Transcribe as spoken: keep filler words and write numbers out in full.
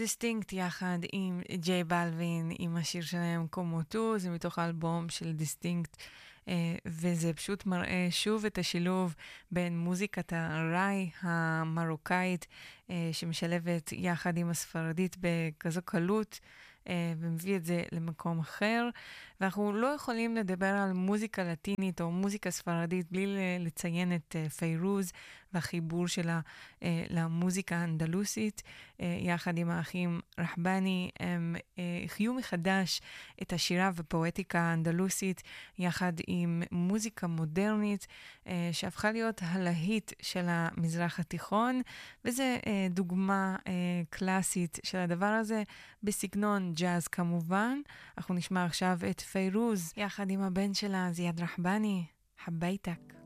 דיסטינקט יחד עם ג'יי בלווין, עם השיר שלהם קומוטו, זה מתוך האלבום של דיסטינקט, וזה פשוט מראה שוב את השילוב בין מוזיקת הראי המרוקאית, שמשלבת יחד עם הספרדית בכזו קלות, ומביא את זה למקום אחר. ואנחנו לא יכולים לדבר על מוזיקה לטינית או מוזיקה ספרדית בלי לציין את פיירוז והחיבור שלה למוזיקה האנדלוסית. יחד עם האחים רחבני הם חיו מחדש את השירה ופואטיקה האנדלוסית יחד עם מוזיקה מודרנית שהפכה להיות הלהיט של המזרח התיכון, וזה דוגמה קלאסית של הדבר הזה בסגנון ג'אז כמובן. אנחנו נשמע עכשיו את פיירוז יחד עם הבן שלה זיאד רחבני, חבייתק.